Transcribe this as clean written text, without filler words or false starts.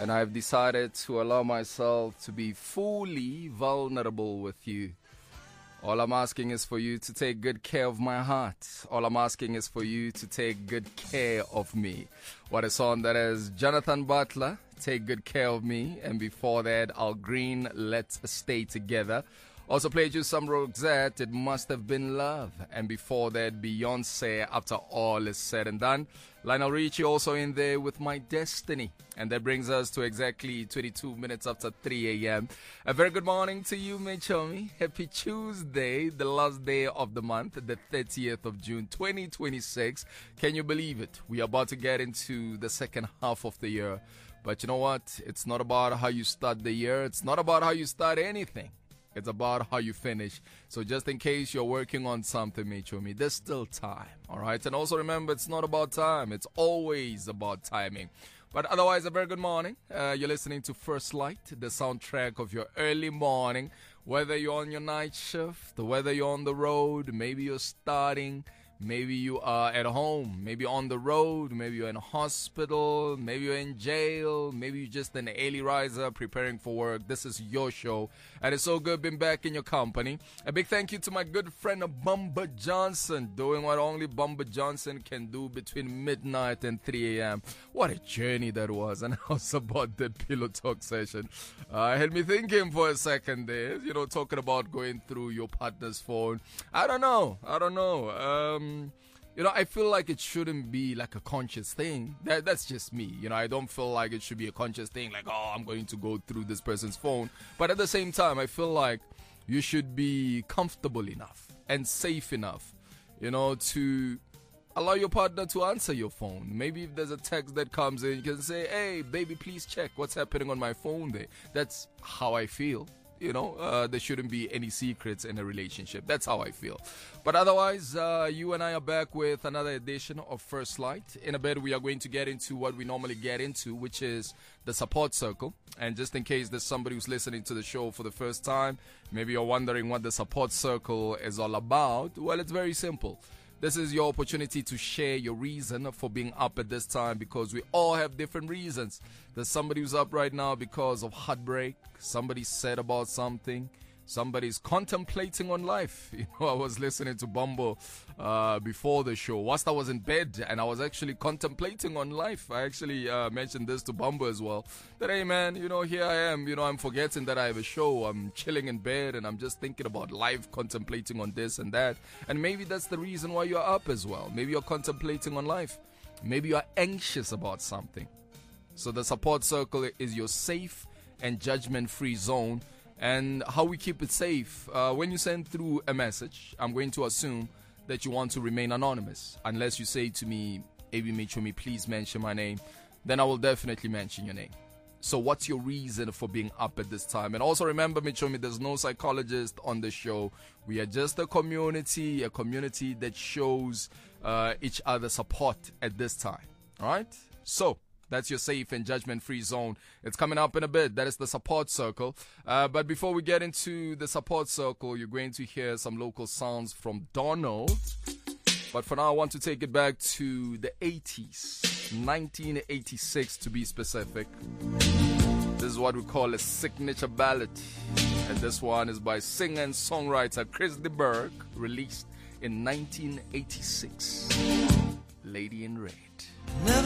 and I've decided to allow myself to be fully vulnerable with you. All I'm asking is for you to take good care of my heart. All I'm asking is for you to take good care of me. What a song that is. Jonathan Butler, Take Good Care of Me. And before that, Al Green, Let's Stay Together. Also played you some Roxette, It Must Have Been Love. And before that, Beyonce, After All Is Said and Done. Lionel Richie also in there with My Destiny. And that brings us to exactly 22 minutes after 3 a.m. A very good morning to you, Mechomi. Happy Tuesday, the last day of the month, the 30th of June, 2026. Can you believe it? We are about to get into the second half of the year. But you know what? It's not about how you start the year. It's not about how you start anything. It's about how you finish. So just in case you're working on something, Mechomi, there's still time. All right. And also remember, it's not about time. It's always about timing. But otherwise, a very good morning. You're listening to First Light, the soundtrack of your early morning. Whether you're on your night shift, whether you're on the road, maybe you're starting, maybe you are at home, maybe on the road, maybe you're in a hospital, maybe you're in jail, maybe you're just an early riser preparing for work. This is your show, and it's so good being back in your company. A big thank you to my good friend Bumba Johnson, doing what only Bumba Johnson can do between midnight and 3 a.m. What a journey that was, and also about that pillow talk session. Had me thinking for a second there, talking about going through your partner's phone. I don't know. I feel like it shouldn't be like a conscious thing. That's just me. I don't feel like it should be a conscious thing, like, oh, I'm going to go through this person's phone. But at the same time, I feel like you should be comfortable enough and safe enough, to allow your partner to answer your phone. Maybe if there's a text that comes in, you can say, hey, baby, please check what's happening on my phone there. That's how I feel. There shouldn't be any secrets in a relationship. That's how I feel. But otherwise, you and I are back with another edition of First Light. In a bit, we are going to get into what we normally get into, which is the support circle. And just in case there's somebody who's listening to the show for the first time, maybe you're wondering what the support circle is all about. Well, it's very simple. This is your opportunity to share your reason for being up at this time, because we all have different reasons. There's somebody who's up right now because of heartbreak. Somebody's sad about something. Somebody's contemplating on life. I was listening to Bumbo before the show. Whilst I was in bed and I was actually contemplating on life. I actually mentioned this to Bumbo as well. That, hey man, here I am. I'm forgetting that I have a show. I'm chilling in bed and I'm just thinking about life, contemplating on this and that. And maybe that's the reason why you're up as well. Maybe you're contemplating on life. Maybe you're anxious about something. So the support circle is your safe and judgment-free zone. And how we keep it safe, when you send through a message, I'm going to assume that you want to remain anonymous. Unless you say to me, Abi Mechomi, please mention my name, then I will definitely mention your name. So what's your reason for being up at this time? And also remember, Mechomi, there's no psychologist on the show. We are just a community that shows each other support at this time. All right? So that's your safe and judgment-free zone. It's coming up in a bit. That is the support circle. But before we get into the support circle, you're going to hear some local sounds from Donald. But for now, I want to take it back to the 80s. 1986 to be specific. This is what we call a signature ballad. And this one is by singer and songwriter Chris de Burgh, released in 1986. Lady in Red.